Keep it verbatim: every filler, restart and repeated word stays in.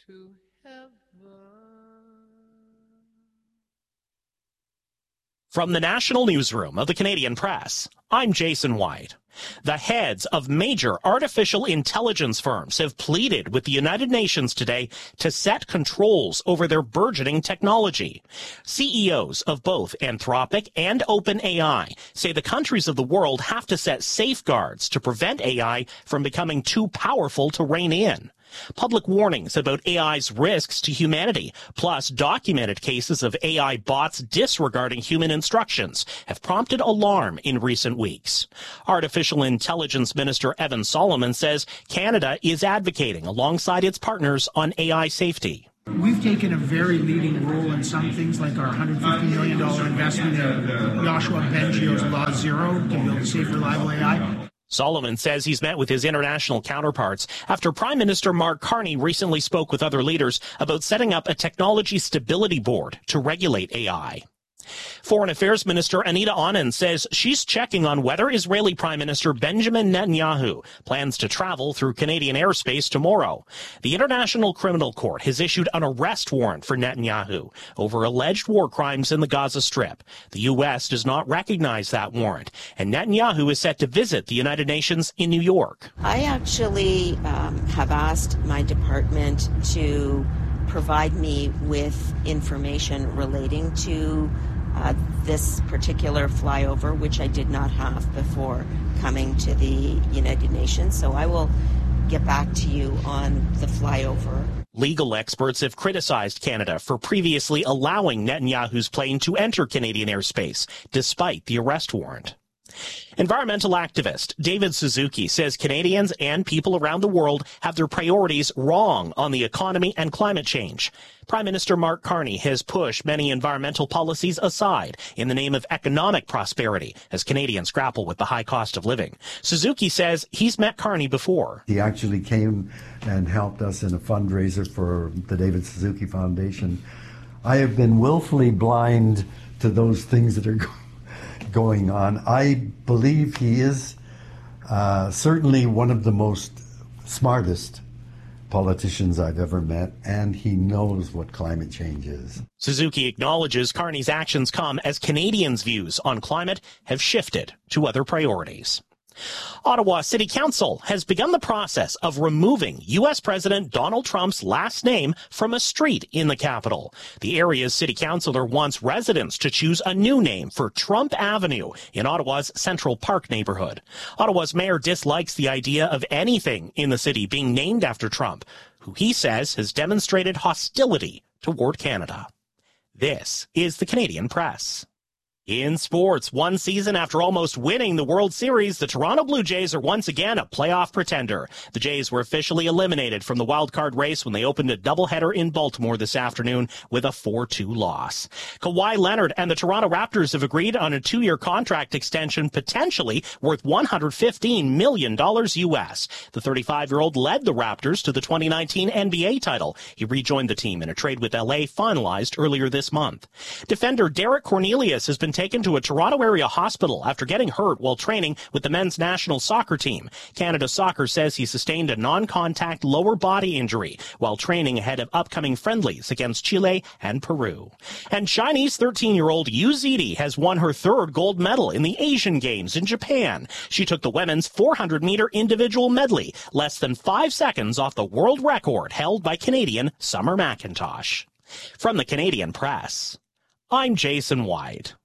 to heaven. From the National Newsroom of the Canadian Press, I'm Jason White. The heads of major artificial intelligence firms have pleaded with the United Nations today to set controls over their burgeoning technology. C E Os of both Anthropic and OpenAI say the countries of the world have to set safeguards to prevent A I from becoming too powerful to rein in. Public warnings about A I's risks to humanity, plus documented cases of A I bots disregarding human instructions, have prompted alarm in recent weeks. Artificial Intelligence Minister Evan Solomon says Canada is advocating alongside its partners on A I safety. We've taken a very leading role in some things like our one hundred fifty million dollars investment in Joshua Bengio's Law Zero to build a safe, reliable A I. Solomon says he's met with his international counterparts after Prime Minister Mark Carney recently spoke with other leaders about setting up a technology stability board to regulate A I. Foreign Affairs Minister Anita Anand says she's checking on whether Israeli Prime Minister Benjamin Netanyahu plans to travel through Canadian airspace tomorrow. The International Criminal Court has issued an arrest warrant for Netanyahu over alleged war crimes in the Gaza Strip. The U S does not recognize that warrant, and Netanyahu is set to visit the United Nations in New York. I actually um, have asked my department to provide me with information relating to Uh, this particular flyover, which I did not have before coming to the United Nations. So I will get back to you on the flyover. Legal experts have criticized Canada for previously allowing Netanyahu's plane to enter Canadian airspace, despite the arrest warrant. Environmental activist David Suzuki says Canadians and people around the world have their priorities wrong on the economy and climate change. Prime Minister Mark Carney has pushed many environmental policies aside in the name of economic prosperity as Canadians grapple with the high cost of living. Suzuki says he's met Carney before. He actually came and helped us in a fundraiser for the David Suzuki Foundation. I have been willfully blind to those things that are going going on. I believe he is uh, certainly one of the most smartest politicians I've ever met, and he knows what climate change is. Suzuki acknowledges Carney's actions come as Canadians' views on climate have shifted to other priorities. Ottawa City Council has begun the process of removing U S President Donald Trump's last name from a street in the capital. The area's city councilor wants residents to choose a new name for Trump Avenue in Ottawa's Central Park neighborhood. Ottawa's mayor dislikes the idea of anything in the city being named after Trump, who he says has demonstrated hostility toward Canada. This is the Canadian Press. In sports, one season after almost winning the World Series, the Toronto Blue Jays are once again a playoff pretender. The Jays were officially eliminated from the wild card race when they opened a doubleheader in Baltimore this afternoon with a four two loss. Kawhi Leonard and the Toronto Raptors have agreed on a two-year contract extension potentially worth one hundred fifteen million dollars U S. The thirty-five-year-old led the Raptors to the twenty nineteen N B A title. He rejoined the team in a trade with L A finalized earlier this month. Defender Derek Cornelius has been taken to a Toronto area hospital after getting hurt while training with the men's national soccer team. Canada Soccer says he sustained a non-contact lower body injury while training ahead of upcoming friendlies against Chile and Peru. And Chinese thirteen-year-old Yu Zidi has won her third gold medal in the Asian Games in Japan. She took the women's four hundred meter individual medley, less than five seconds off the world record held by Canadian Summer McIntosh. From the Canadian Press, I'm Jason White.